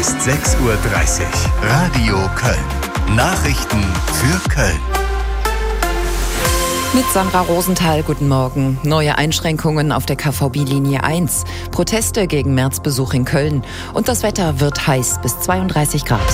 ist 6:30 Uhr. Radio Köln. Nachrichten für Köln. Mit Sandra Rosenthal, guten Morgen. Neue Einschränkungen auf der KVB-Linie 1. Proteste gegen Märzbesuch in Köln. Und das Wetter wird heiß bis 32 Grad.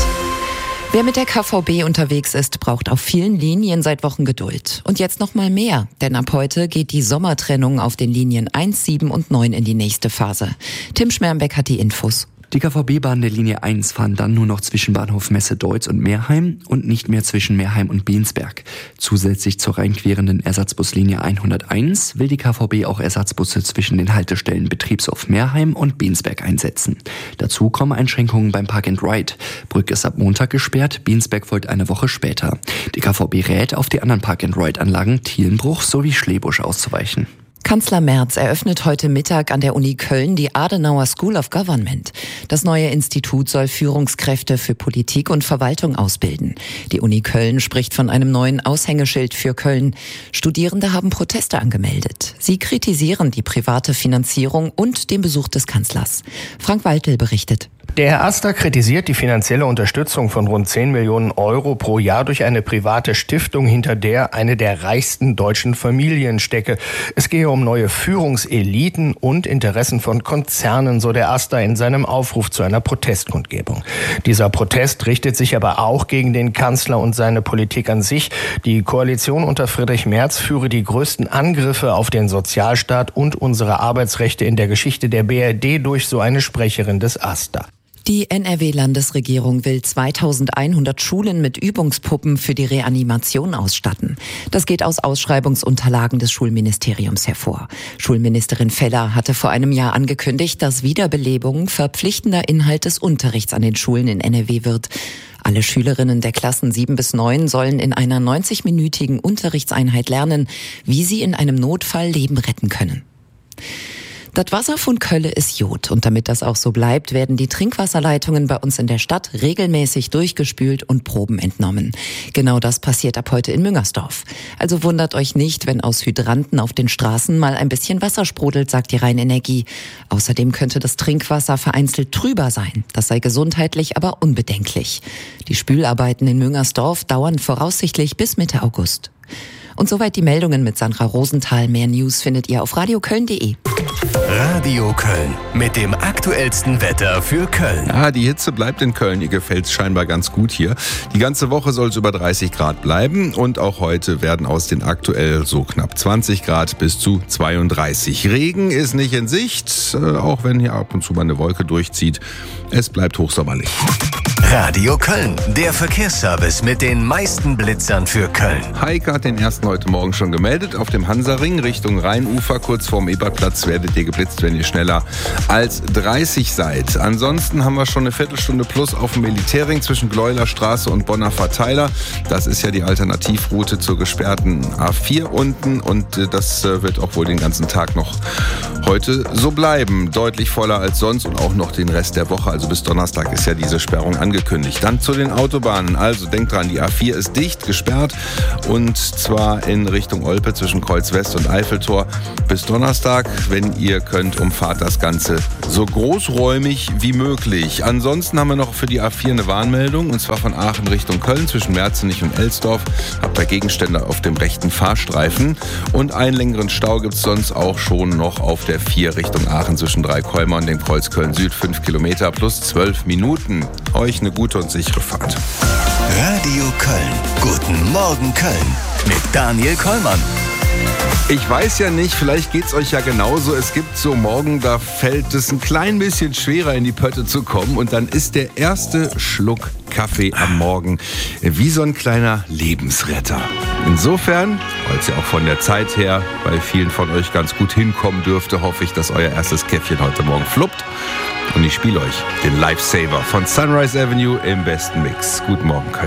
Wer mit der KVB unterwegs ist, braucht auf vielen Linien seit Wochen Geduld. Und jetzt noch mal mehr, denn ab heute geht die Sommertrennung auf den Linien 1, 7 und 9 in die nächste Phase. Tim Schmermbeck hat die Infos. Die KVB-Bahnen der Linie 1 fahren dann nur noch zwischen Bahnhof Messe-Deutz und Meerheim und nicht mehr zwischen Meerheim und Bensberg. Zusätzlich zur reinquerenden Ersatzbuslinie 101 will die KVB auch Ersatzbusse zwischen den Haltestellen Betriebshof Meerheim und Bensberg einsetzen. Dazu kommen Einschränkungen beim Park and Ride. Brück ist ab Montag gesperrt, Bensberg folgt eine Woche später. Die KVB rät, auf die anderen Park and Ride-Anlagen Thielenbruch sowie Schlebusch auszuweichen. Kanzler Merz eröffnet heute Mittag an der Uni Köln die Adenauer School of Government. Das neue Institut soll Führungskräfte für Politik und Verwaltung ausbilden. Die Uni Köln spricht von einem neuen Aushängeschild für Köln. Studierende haben Proteste angemeldet. Sie kritisieren die private Finanzierung und den Besuch des Kanzlers. Frank Waltel berichtet. Der Herr Aster kritisiert die finanzielle Unterstützung von rund 10 Millionen Euro pro Jahr durch eine private Stiftung, hinter der eine der reichsten deutschen Familien stecke. Es gehe um neue Führungseliten und Interessen von Konzernen, so der Aster in seinem Aufruf zu einer Protestkundgebung. Dieser Protest richtet sich aber auch gegen den Kanzler und seine Politik an sich. Die Koalition unter Friedrich Merz führe die größten Angriffe auf den Sozialstaat und unsere Arbeitsrechte in der Geschichte der BRD durch, so eine Sprecherin des Aster. Die NRW-Landesregierung will 2100 Schulen mit Übungspuppen für die Reanimation ausstatten. Das geht aus Ausschreibungsunterlagen des Schulministeriums hervor. Schulministerin Feller hatte vor einem Jahr angekündigt, dass Wiederbelebung verpflichtender Inhalt des Unterrichts an den Schulen in NRW wird. Alle Schülerinnen der Klassen 7 bis 9 sollen in einer 90-minütigen Unterrichtseinheit lernen, wie sie in einem Notfall Leben retten können. Das Wasser von Kölle ist Jod und damit das auch so bleibt, werden die Trinkwasserleitungen bei uns in der Stadt regelmäßig durchgespült und Proben entnommen. Genau das passiert ab heute in Müngersdorf. Also wundert euch nicht, wenn aus Hydranten auf den Straßen mal ein bisschen Wasser sprudelt, sagt die Rheinenergie. Außerdem könnte das Trinkwasser vereinzelt trüber sein. Das sei gesundheitlich aber unbedenklich. Die Spülarbeiten in Müngersdorf dauern voraussichtlich bis Mitte August. Und soweit die Meldungen mit Sandra Rosenthal. Mehr News findet ihr auf radioköln.de. Radio Köln mit dem aktuellsten Wetter für Köln. Ja, die Hitze bleibt in Köln. Ihr gefällt es scheinbar ganz gut hier. Die ganze Woche soll es über 30 Grad bleiben. Und auch heute werden aus den aktuell so knapp 20 Grad bis zu 32. Regen ist nicht in Sicht, auch wenn hier ab und zu mal eine Wolke durchzieht. Es bleibt hochsommerlich. Radio Köln, der Verkehrsservice mit den meisten Blitzern für Köln. Heike hat den ersten heute Morgen schon gemeldet. Auf dem Hansaring Richtung Rheinufer, kurz vorm Ebertplatz, werdet ihr geblitzt, wenn ihr schneller als 30 seid. Ansonsten haben wir schon eine Viertelstunde plus auf dem Militärring zwischen Gleuler Straße und Bonner Verteiler. Das ist ja die Alternativroute zur gesperrten A4 unten und das wird auch wohl den ganzen Tag noch heute so bleiben. Deutlich voller als sonst und auch noch den Rest der Woche. Also bis Donnerstag ist ja diese Sperrung angekündigt. Dann zu den Autobahnen. Also denkt dran, die A4 ist dicht, gesperrt und zwar in Richtung Olpe zwischen Kreuz West und Eiffeltor bis Donnerstag. Wenn ihr könnt, umfahrt das Ganze so großräumig wie möglich. Ansonsten haben wir noch für die A4 eine Warnmeldung und zwar von Aachen Richtung Köln zwischen Merzenich und Elsdorf. Habt ihr Gegenstände auf dem rechten Fahrstreifen und einen längeren Stau gibt es sonst auch schon noch auf der 4 Richtung Aachen zwischen Dreikolmer und dem Kreuz Köln Süd 5 Kilometer plus 12 Minuten. Euch eine gute und sichere Fahrt. Radio Köln. Guten Morgen Köln mit Daniel Kollmann. Ich weiß ja nicht, vielleicht geht's euch ja genauso. Es gibt so Morgen, da fällt es ein klein bisschen schwerer in die Pötte zu kommen und dann ist der erste Schluck Kaffee am Morgen wie so ein kleiner Lebensretter. Insofern, weil es ja auch von der Zeit her bei vielen von euch ganz gut hinkommen dürfte, hoffe ich, dass euer erstes Käffchen heute Morgen fluppt. Und ich spiele euch den Lifesaver von Sunrise Avenue im besten Mix. Guten Morgen, Köln.